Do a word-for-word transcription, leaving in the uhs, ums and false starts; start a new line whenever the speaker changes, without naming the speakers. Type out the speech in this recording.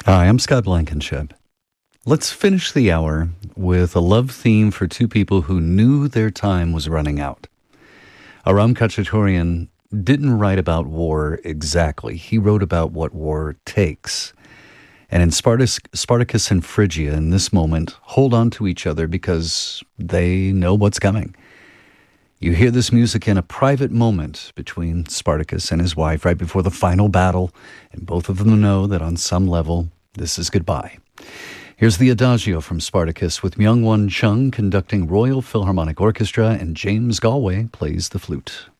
Hi, I'm Scott Blankenship. Let's finish the hour with a love theme for two people who knew their time was running out. Aram Khachaturian didn't write about war exactly. He wrote about what war takes. And in Spartacus, Spartacus and Phrygia, in this moment, hold on to each other because they know what's coming. You hear this music in a private moment between Spartacus and his wife right before the final battle, and both of them know that on some level, this is goodbye. Here's the Adagio from Spartacus with Myung-Won Chung conducting Royal Philharmonic Orchestra, and James Galway plays the flute.